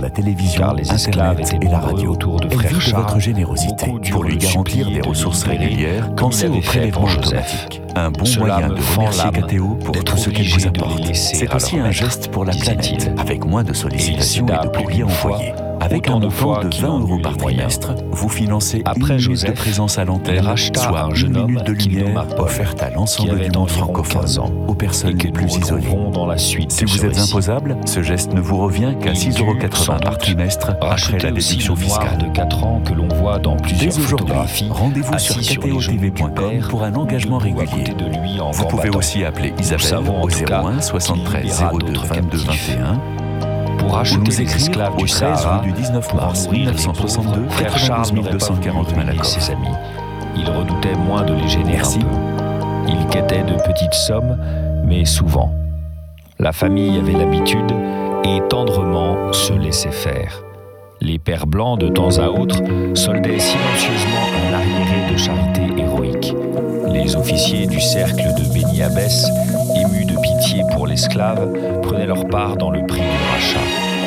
la télévision, car les esclaves Internet étaient et la nombreux radio. autour de Elle frère vit de Charles. votre générosité. Beaucoup durent Pour lui le garantir supplier des de ressources libérer, régulières, comme pensez il au avait fait prélèvement pour Joseph. automatique. Un bon Cela moyen me de fend remercier l'âme KTO pour d'être tout ce qu'elle obligé vous de les apporte. laisser C'est à aussi leur un maître, geste pour la planète, disait-il. avec moins de sollicitations et de plus courriers d'une fois, envoyés. Avec un autant de montant fois de qu'il 20 en € eut par les moyens. trimestre, vous financez Après une minute Joseph, de présence à il l'antenne, racheta soit un une jeune homme minute de qu'il nomma lumière Paul, offerte à qui l'ensemble avait du monde environ 15 francophone, ans, aux et personnes que les nous plus isolées. retrouverons dans la suite Si de vous ce êtes récit. imposable, ce geste ne vous revient qu'à Il 6,80 € par doute trimestre après racheter la aussi déduction le noir fiscale. de 4 ans que l'on voit dans plusieurs Dès aujourd'hui, photographies, rendez-vous sur assis sur les genoux du ktotv.com père, pour un engagement debout à régulier. côté de lui en Vous pouvez gambatant. aussi appeler Isabelle savons en au tout cas 01 73 qu'il libérera 02 d'autres 22 captifs. 21 Pour ou racheter nous les écrire esclaves au du 13 Sahara rue du 19 pour en mars nourrir les 1962 pauvres, frère Charles 92 n'aurait pas 240 voulu ruiner Malakoff. ses amis. Il redoutait moins de les gêner Merci. un peu. Il quêtait de petites sommes, mais souvent. La famille avait l'habitude et tendrement se laissait faire. Les pères blancs, de temps à autre, soldaient silencieusement un arriéré de charité héroïque. Les officiers du cercle de Beni Abbès, émus de pitié pour l'esclave, prenaient leur part dans le prix du rachat.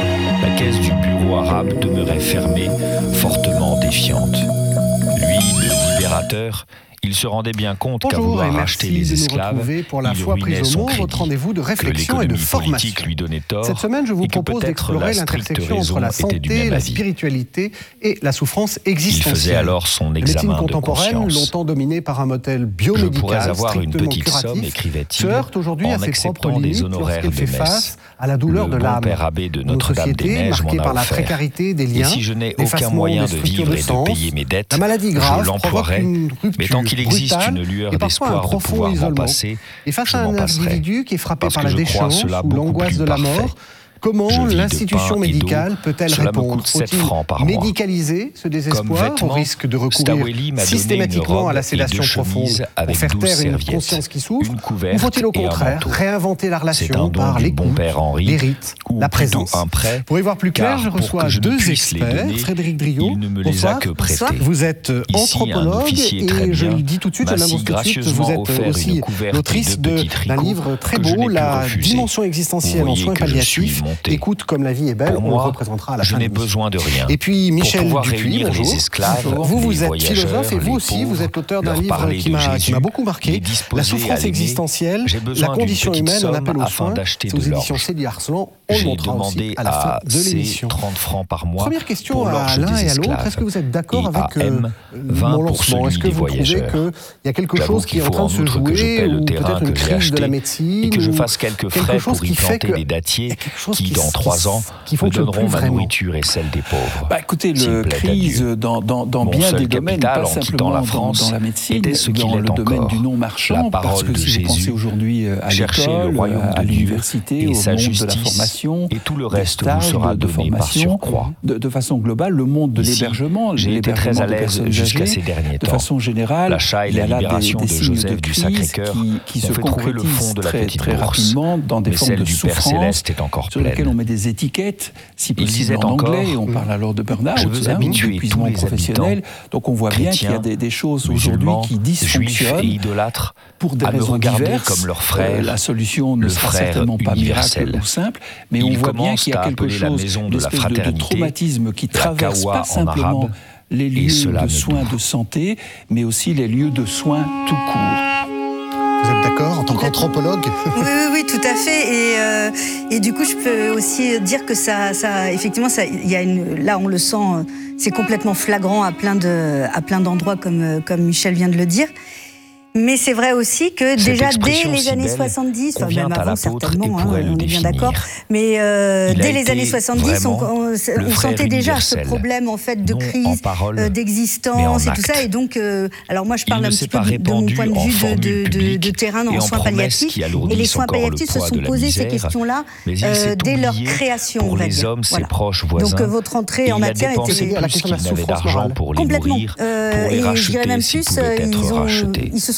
La caisse du bureau arabe demeurait fermée, fortement défiante. Lui, le libérateur, il se rendait bien compte qu'à Bonjour vouloir et racheter merci les de nous esclaves, retrouver pour la il foi ruinait prise son au mot, crédit, votre rendez-vous de que réflexion et de l'économie formation. politique lui donnait tort, Cette semaine, je vous et que propose peut-être d'explorer la stricte l'intersection entre raison la était du santé, même la avis. spiritualité et la souffrance Il existentielle. faisait alors son La médecine examen de contemporaine, conscience. longtemps dominée par un modèle Je biomédical pourrais avoir une strictement petite somme, curatif, écrivait-il, se heurte aujourd'hui en à ses acceptant propres des limites honoraires lorsqu'elle de fait messe. face à la douleur Le de bon l'âme. père abbé de Une Notre-Dame-des-Neiges société m'en marquée a par la offert. précarité des Et liens, si je n'ai aucun l'effacement moyen des de structures vivre de et de sens, payer mes dettes, la maladie je grave l'emploierais, provoque une rupture mais tant qu'il existe brutale une lueur et parfois un d'espoir de profond pouvoir m'en isolement. passer, Et face je à m'en un passerai. individu qui est frappé Parce par que la je crois déchéance cela ou beaucoup l'angoisse plus de la parfait. mort, comment Je vis de l'institution pain et médicale d'eau. peut-elle Cela me répondre? coûte 7 Faut-il francs par mois. médicaliser ce désespoir au vêtement, risque de recourir Staweli m'a donné systématiquement une à la robe sédation et 2 profonde chemises pour avec faire 12 taire une serviettes, conscience qui souffre? une couverte Ou faut-il au et un contraire manteau? réinventer la C'est relation un don par du l'écoute, bon père Henri, les rites, ou la plutôt présence? un prêt, Pour y voir plus clair, car je pour reçois que je ne deux puisse les experts. donner, Frédéric Driot, il ne me les a bonsoir. que prestés. Vous êtes Ici, un anthropologue officier très et je bien le dis tout de suite, je m'a l'annonce si tout de suite, gracieusement vous êtes offert une aussi couverte l'autrice et deux petits d'un tricots livre très que je beau, n'ai pu La refuser. dimension existentielle Vous en voyez soins que je suis palliatifs. monté. Écoute comme la vie est belle, Pour on moi, le représentera à la je fin de n'ai l'émission. besoin de rien. Et puis Michel Pour pouvoir Dupuis, réunir bonjour. les esclaves, Vous les êtes voyageurs, philosophe et vous les aussi, vous pauvres, êtes l'auteur d'un leur livre parler qui de m'a Jésus, beaucoup marqué, les disposer La à souffrance l'aimer. existentielle, J'ai la besoin d'une condition petite humaine, on somme appelle aux afin soins. d'acheter C'est aux de éditions l'orge. Célie Arselan. On le J'ai montrera aussi demandé à la fin à de C l'émission. 30 francs par mois. Première question pour à l'orge l'un des et à l'autre. esclaves. Est-ce que vous êtes d'accord Et avec à M, 20 mon pour lancement? Est-ce celui que des vous trouvez voyageurs. qu'il y a quelque J'avoue chose qui qu'il est en faut train en de se outre que je jouer, paie le ou terrain peut-être une que j'ai crise de la acheté médecine, et que je ou fasse quelques quelque frais chose pour y qui fait planter que- des dattiers quelque chose qui, dans 3 ans, qui me fonctionne donneront plus ma vraiment. nourriture et celle des pauvres. Bah écoutez, S'il le plaît à crise Dieu. dans Mon bien seul des domaines, capital pas en quittant simplement la France dans la médecine, était ce qu'il dans est le domaine encore. du non marchand, La parce parole que de si vous pensez Jésus, aujourd'hui à cherchez le l'école, royaume à de Dieu l'université, et au sa monde de la justice, formation, et tout le des reste vous stages, sera de donné par formation, surcroît. de façon globale, le monde de Ici, l'hébergement, j'ai été très l'hébergement à de l'aise personnes jusqu'à âgées, ces derniers de temps. façon générale, L'achat et il y la a là libération des de signes Joseph de du crise Sacré-Cœur qui ont se fait trouver le fond concrétisent de la très, petite très bourse. rapidement dans des Mais formes celle de du Père souffrance Céleste est encore sur lesquelles pleine. on met des étiquettes, si Il disait possible en encore, anglais, et on parle alors de burn-out, je veux habituer d'épuisement tous les professionnel. Donc on voit bien qu'il y a chrétiens, des choses aujourd'hui musulmans, qui juifs dysfonctionnent et idolâtres pour des à me raisons regarder diverses. comme leur frère, La solution ne le sera frère certainement pas universel. miracle ou simple, mais on Ils voit bien commencent qu'il y a à quelque appeler la chose, maison une de la espèce de fraternité, traumatisme qui la traverse kawa pas en simplement arabe, les lieux cela de me soins doux. de santé, mais aussi les lieux de soins tout court. Vous êtes d'accord en tant qu'anthropologue? Oui, tout à fait. Et du coup, je peux aussi dire que ça effectivement, il y a là, on le sent, c'est complètement flagrant à plein d'endroits, comme Michel vient de le dire. Mais c'est vrai aussi que Cette déjà dès expression les si années belle 70, enfin convient même à avant l'apôtre certainement, et pourrait le on est bien définir. d'accord, mais Il a dès les été années 70, on vraiment le frère sentait déjà ce universel, problème en fait de non en crise, parole, mais en d'existence et tout acte. ça. Et donc, alors moi je parle Il un ne petit s'est peu pas de mon répandu point de en vue formule de publique terrain et en en soins promesses palliatifs. qui Et alourdissent les soins encore le palliatifs se poids sont de la posés ces misère, questions-là mais il s'est dès leur oublié création. pour on va les dire. hommes, ses Voilà. proches voisins. Donc votre entrée Et en il a matière dépensé était liée à la plus question de la qu'il n'avait souffrance d'argent morale. pour les complètement. nourrir, pour les Et je dirais racheter même s'ils plus, pouvaient être rachetés. ils se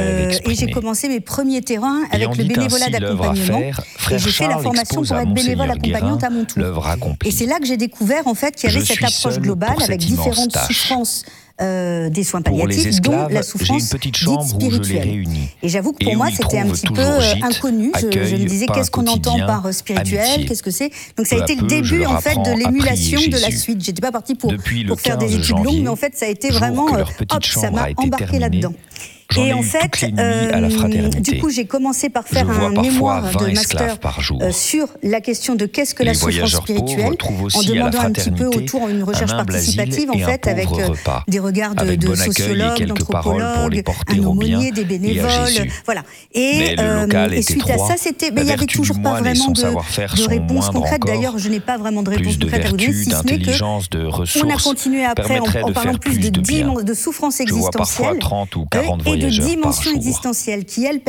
rêves j'ai exprimés. commencé mes premiers terrains avec Ayant le dit bénévolat ainsi l'œuvre à d'accompagnement. faire, Et frère j'ai fait la Charles formation expose pour à être bénévole Monseigneur accompagnante à mon tour. l'œuvre accomplie. Et c'est là que j'ai découvert en fait qu'il y avait Je cette suis approche seul globale pour avec cette immense différentes tâche. souffrances des soins Pour les palliatifs, dont esclaves, la j'ai souffrance une petite dite chambre où je les spirituelle. réunis. Et j'avoue que Et pour où moi ils c'était un trouvent petit peu toujours gîte, inconnu. Je accueil, me disais pain qu'est-ce qu'on entend quotidien, par spirituel, amitié. qu'est-ce que c'est. Donc ça a Peu à été le peu, je début leur en fait de apprends à l'émulation prier de la Jésus. suite. J'étais pas partie pour Depuis le faire des 15 études longues, janvier, mais en fait ça a été jour vraiment que leur petite hop, ça chambre m'a a été embarqué terminée, là-dedans. J'en ai Et en eu fait, toutes les nuits à la fraternité. du coup, j'ai commencé par faire Je vois un parfois mémoire 20 de esclaves master par jour. sur la question de qu'est-ce que Les la souffrance voyageurs spirituelle, pauvres trouvent aussi en à la demandant un petit peu fraternité autour une recherche un humble asile participative, en et un fait, avec pauvre repas, des regards avec de bon accueil et sociologues, quelques paroles pour les d'anthropologues, porter un au bien aumônier, des et à bénévoles, Jésus. voilà. Mais le local Et était suite à étroit. ça, c'était, La il n'y avait vertu toujours du pas moine et vraiment son de savoir-faire de sont réponse moindres concrète. encore. D'ailleurs, je n'ai pas vraiment de réponse Plus de concrète à vous donner, vertu, si ce n'est que d'intelligence, de ressources on a continué après permettrait en de parlant faire plus plus de bien. de souffrance Je vois parfois existentielle 30 ou 40 et de voyageurs par dimension jour. existentielle qui, elles,